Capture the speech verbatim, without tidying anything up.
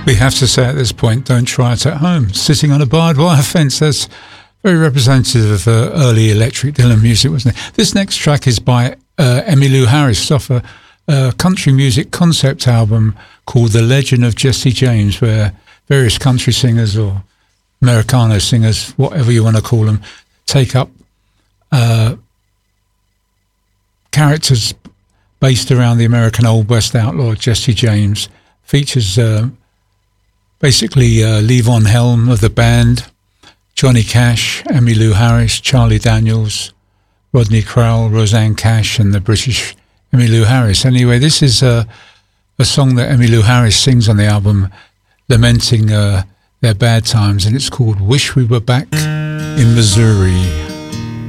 We have to say at this point, don't try it at home. Sitting on a barbed wire fence, that's very representative of uh, early Electric Dylan music, wasn't it? This next track is by uh, Emmylou Harris off a, a country music concept album called The Legend of Jesse James, where various country singers or Americano singers, whatever you want to call them, take up uh, characters based around the American Old West outlaw Jesse James. Features uh, basically uh, Levon Helm of the band, Johnny Cash, Emmylou Harris, Charlie Daniels, Rodney Crowell, Rosanne Cash, and the British Emmylou Harris. Anyway, this is uh, a song that Emmylou Harris sings on the album, lamenting uh, their bad times, and it's called Wish We Were Back in Missouri.